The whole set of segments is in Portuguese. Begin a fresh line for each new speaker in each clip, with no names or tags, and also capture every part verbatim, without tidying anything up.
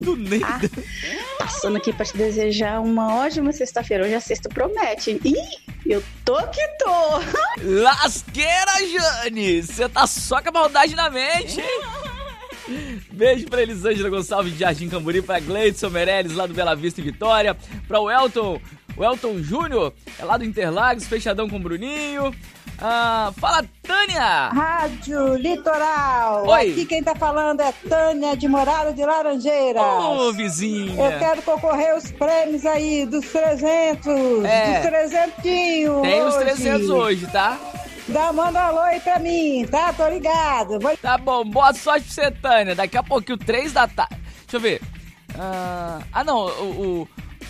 Do Ney.
Ah, passando aqui pra te desejar uma ótima sexta-feira. Hoje a sexta promete. Ih, eu tô que tô.
Lasqueira, Jane! Você tá só com a maldade na mente, hein? Beijo pra Elisângela Gonçalves de Jardim Camburi, pra Gleidson Meirelles lá do Bela Vista e Vitória, pra o Elton, o Elton Júnior, é lá do Interlagos, fechadão com o Bruninho. Ah, fala, Tânia!
Rádio Litoral.
Oi.
Aqui quem tá falando é Tânia de Morada de Laranjeiras.
Ô, oh, vizinha!
Eu quero concorrer os prêmios aí dos trezentos,
é.
dos trezentinhos.
Tem os
hoje.
trezentos hoje, tá?
Dá, manda um alô aí pra mim, tá? Tô ligado. Vou...
Tá bom, boa sorte pra você, Tânia. Daqui a pouquinho, três da tarde. Deixa eu ver. Ah, ah não, o, o...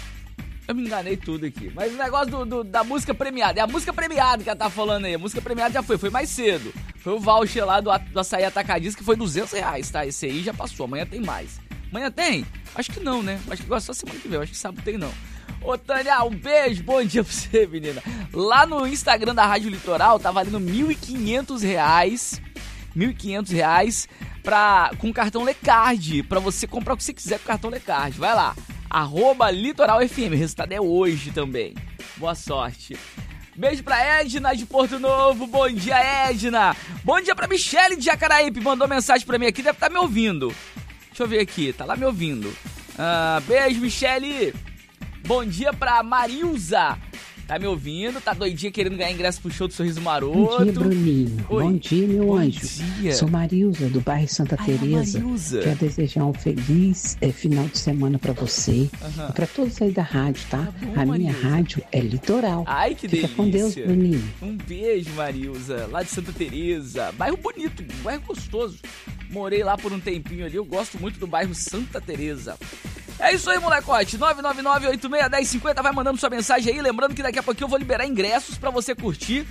Eu me enganei tudo aqui. Mas o negócio do, do, da música premiada. É a música premiada que ela tá falando aí. A música premiada já foi, foi mais cedo. Foi o voucher lá do, do Açaí Atacadista, que foi duzentos reais, tá? Esse aí já passou, amanhã tem mais. Amanhã tem? Acho que não, né? Acho que agora só semana que vem, acho que sábado tem não. Ô, Tânia, um beijo, bom dia pra você, menina. Lá no Instagram da Rádio Litoral tá valendo mil e quinhentos reais, mil e quinhentos reais pra, com cartão Lecard, pra você comprar o que você quiser com cartão Lecard. Vai lá, arroba Litoral F M, o resultado é hoje também. Boa sorte. Beijo pra Edna de Porto Novo, bom dia, Edna. Bom dia pra Michele de Jacaraípe, mandou mensagem pra mim aqui, deve estar me ouvindo. Deixa eu ver aqui, tá lá me ouvindo. Ah, beijo, Michele. Bom dia pra Marilza. Tá me ouvindo? Tá doidinha querendo ganhar ingresso pro show do Sorriso Maroto.
Bom dia, Bruninho.
Oi.
Bom dia, meu
Bom
anjo.
dia.
Sou Marilza, do bairro Santa
Ai,
Teresa.
Marilza.
Quero desejar um feliz é, final de semana pra você
Uhum.
e pra todos aí da rádio, tá?
Tá bom,
A minha
Marilza.
rádio é Litoral.
Ai, que
Fica
delícia.
com Deus, Bruninho.
Um beijo, Marilza, lá de Santa Teresa. Bairro bonito, bairro gostoso. Morei lá por um tempinho ali, eu gosto muito do bairro Santa Teresa. É isso aí, molecote. nove nove nove, oito seis, um zero cinco zero. Vai mandando sua mensagem aí. Lembrando que daqui a pouquinho eu vou liberar ingressos pra você curtir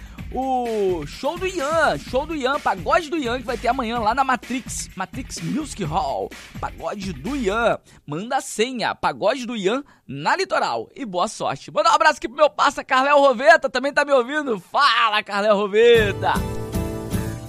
o show do Ian. Show do Ian, pagode do Ian, que vai ter amanhã lá na Matrix. Matrix Music Hall. Pagode do Ian. Manda a senha. Pagode do Ian na Litoral. E boa sorte. Manda um abraço aqui pro meu parça, Carléo Roveta. Também tá me ouvindo? Fala, Carléo Roveta.